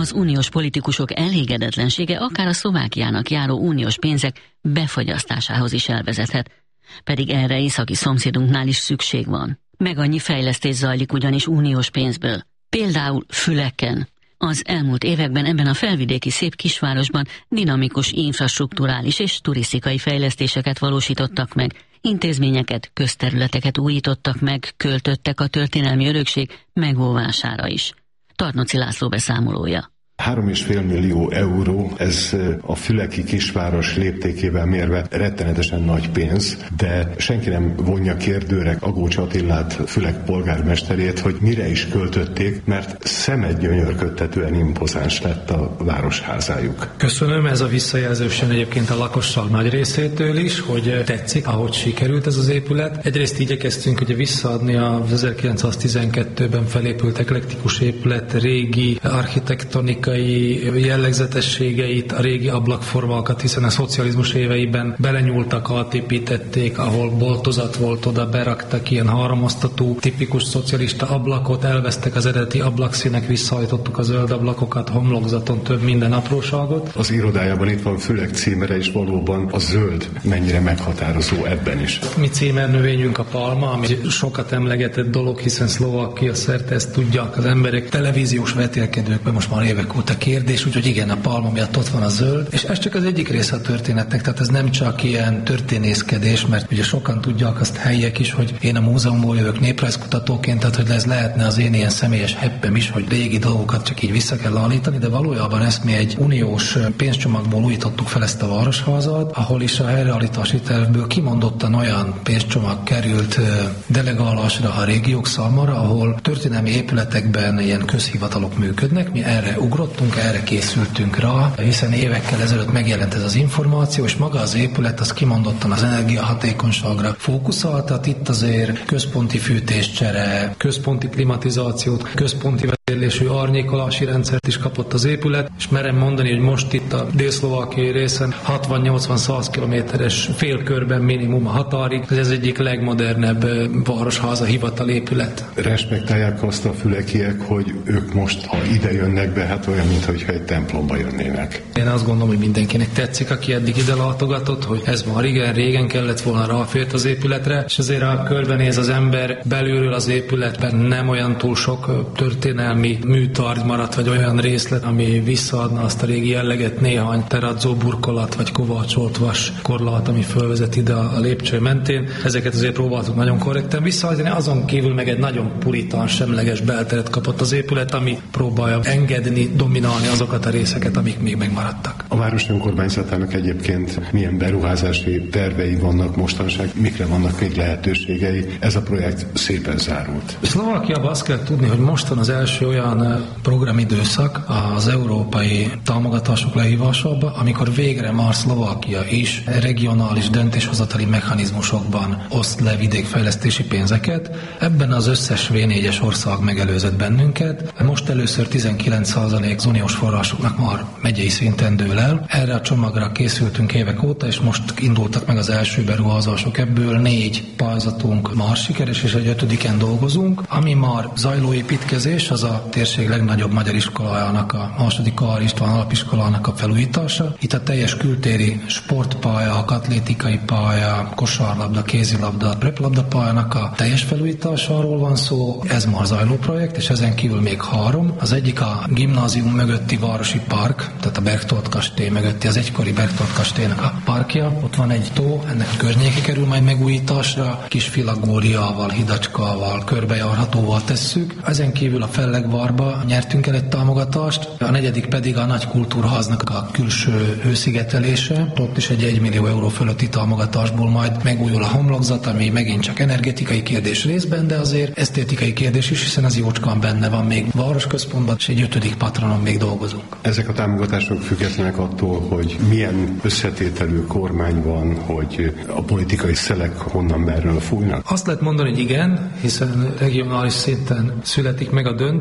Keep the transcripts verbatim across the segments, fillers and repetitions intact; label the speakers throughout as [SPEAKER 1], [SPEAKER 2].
[SPEAKER 1] Az uniós politikusok elégedetlensége akár a Szlovákiának járó uniós pénzek befagyasztásához is elvezethet, pedig erre északi szomszédunknál is szükség van. Meg annyi fejlesztés zajlik ugyanis uniós pénzből. Például Füleken. Az elmúlt években ebben a felvidéki szép kisvárosban dinamikus infrastrukturális és turisztikai fejlesztéseket valósítottak meg, intézményeket, közterületeket újítottak meg, költöttek a történelmi örökség megóvására is. Tarnóci László beszámolója.
[SPEAKER 2] Három és fél millió euró, ez a füleki kisváros léptékével mérve rettenetesen nagy pénz, de senki nem vonja kérdőre Agócs Attilát, Fülek polgármesterét, hogy mire is költötték, mert szemedgyönyörködtetően impozáns lett a városházájuk.
[SPEAKER 3] Köszönöm, ez a visszajelzősen egyébként a lakosság nagy részétől is, hogy tetszik, ahogy sikerült ez az épület. Egyrészt igyekeztünk ugye visszaadni az ezerkilencszáztizenkettőben felépült eklektikus épület régi architektonikai jellegzetességeit, a régi ablakformákat, hiszen a szocializmus éveiben belenyúltak, átépítették, ahol boltozat volt, oda beraktak ilyen háromosztatú, tipikus szocialista ablakot, elvesztek az eredeti ablakszínek, visszahajtottuk a zöld ablakokat, homlokzaton több minden apróságot.
[SPEAKER 2] Az irodájában itt van Fülek címere, és valóban a zöld mennyire meghatározó ebben is.
[SPEAKER 3] Mi címernövényünk a palma, ami sokat emlegetett dolog, hiszen Szlovákia szerte ezt tudják az emberek. Televíziós vetélkedőkben most már évek óta kérdés, úgyhogy igen, a palma miatt ott van a zöld, és ez csak az egyik része a történetnek, tehát ez nem csak ilyen történészkedés, mert ugye sokan tudják azt helyiek is, hogy én a múzeumból jövök néprajzkutatóként, tehát hogy ez lehetne az én ilyen személyes heppem is, hogy régi dolgokat csak így vissza kell állítani, de valójában ezt mi egy uniós pénzcsomagból újítottuk fel ezt a városházat, ahol is a helyreállítási tervből kimondottan olyan pénzcsomag került delegálásra a régiók számára, ahol történelmi épületekben ilyen közhivatalok működnek, mi erre ugrottunk, erre készültünk rá, hiszen évekkel ezelőtt megjelent ez az információ, és maga az épület az kimondottan az energiahatékonyságra fókuszált, tehát itt azért központi fűtéscsere, központi klimatizációt, központi vezérlésű árnyékolási rendszert is kapott az épület, és merem mondani, hogy most itt a dél-szlovákiai részen hatvan-nyolcvan-száz kilométeres félkörben minimum a határig, ez az egyik legmodernebb városháza hivatalépület.
[SPEAKER 2] Respektálják azt a fülekiek, hogy ők most, ha ide jönnek be, hát olyan, mintha egy templomba jönnének.
[SPEAKER 3] Én azt gondolom, hogy mindenkinek tetszik, aki eddig ide látogatott, hogy ez már igen, régen kellett volna ráfért az épületre, és azért ha körbenéz az ember, belülről az épületben nem olyan túl sok történelmi műtárgy maradt, vagy olyan részlet, ami visszaadna azt a régi jelleget, néhány teradzó burkolat, vagy kovácsolt vas korlát, ami fölvezet ide a lépcső mentén. Ezeket azért próbáltuk nagyon korrekten visszaadni, azon kívül meg egy nagyon puritán, semleges belteret kapott az épület, ami próbálja engedni, dominálni azokat a részeket, amik még megmaradtak.
[SPEAKER 2] A város önkormányzatának egyébként milyen beruházási tervei vannak mostanság, mikre vannak még lehetőségei? Ez a projekt szépen zárult.
[SPEAKER 3] Szlovákiában azt kell tudni, hogy most van az első olyan programidőszak az európai támogatások lehívásában, amikor végre már Szlovákia is regionális döntéshozatali mechanizmusokban oszt le vidékfejlesztési pénzeket. Ebben az összes vé négyes ország megelőzött bennünket. Most először tizenkilenc százalék az uniós forrásoknak már megyei szinten dől el. Erre a csomagra készültünk évek óta, és most indultak meg az első beruházások. Ebből négy pályázatunk már sikeres, és egy ötödiken dolgozunk. Ami már zajló építkezés, az a térség legnagyobb magyar iskolájának, a második Kár István alapiskolának a felújítása. Itt a teljes kültéri sportpálya, atlétikai pálya, kosárlabda, kézilabda, röplabda pályának a teljes felújításáról van szó. Ez már zajló projekt, és ezen kívül még három. Az egyik a gimnázium mögötti városi park, tehát a Berchtold kastély mögötti, az egykori Berchtold kastélynak a parkja. Ott van egy tó, ennek a környéke kerül majd megújításra, kis filagóriával, hidacskával, körbejárhatóval tesszük. Ezen kívül a Fellegvárba nyertünk el egy támogatást, a negyedik pedig a nagy kultúrháznak a külső hőszigetelése. Ott is egy egymillió euró fölötti támogatásból majd megújul a homlokzat, ami megint csak energetikai kérdés részben, de azért esztétikai kérdés is, hiszen az jócskán benne van még városközpontban, és egy ötödik patronon még dolgozunk.
[SPEAKER 2] Ezek a támogatások függetlenek attól, hogy milyen összetételű kormány van, hogy a politikai szelek honnan merről fújnak?
[SPEAKER 3] Azt lehet mondani, hogy igen, hiszen regionális szinten születik meg a döntés.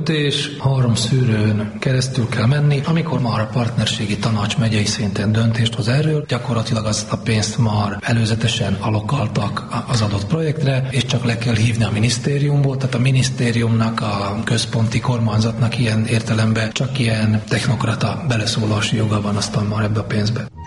[SPEAKER 3] döntés három szűrőn keresztül kell menni, amikor már a partnerségi tanács megyei szinten döntést hoz erről, gyakorlatilag azt a pénzt már előzetesen alokáltak az adott projektre, és csak le kell hívni a minisztériumból, tehát a minisztériumnak, a központi kormányzatnak ilyen értelemben csak ilyen technokrata beleszólási joga van aztán már ebbe a pénzbe.